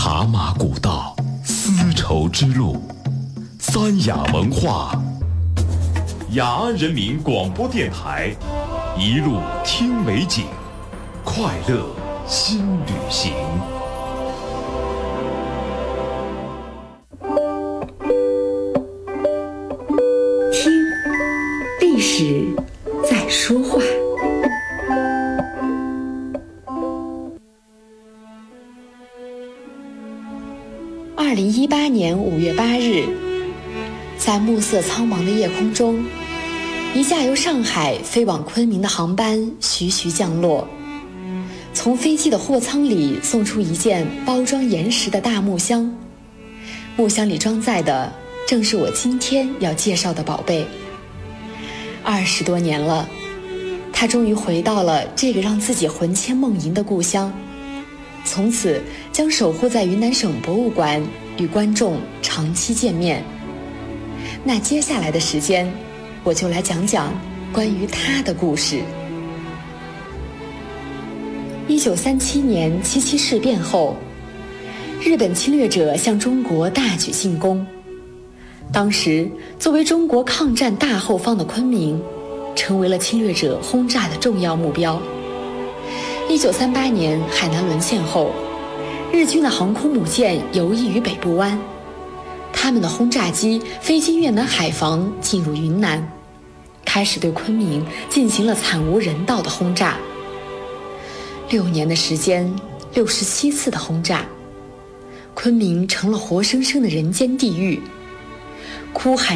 茶马古道，丝绸之路，三雅文化，雅安人民广播电台，一路听美景，快乐新旅行。 听，历史在说话。2018年5月8日，在暮色苍茫的夜空中，一架由上海飞往昆明的航班徐徐降落。从飞机的货舱里送出一件包装严实的大木箱，木箱里装载的正是我今天要介绍的宝贝。20多年了，他终于回到了这个让自己魂牵梦萦的故乡，从此将守护在云南省博物馆与观众长期见面。那接下来的时间，我就来讲讲关于他的故事。1937年77事变后，日本侵略者向中国大举进攻。当时作为中国抗战大后方的昆明，成为了侵略者轰炸的重要目标。1938年海南沦陷后，日军的航空母舰游弋于北部湾，他们的轰炸机飞经越南海防进入云南，开始对昆明进行了惨无人道的轰炸。6年的时间，67次的轰炸，昆明成了活生生的人间地狱。哭喊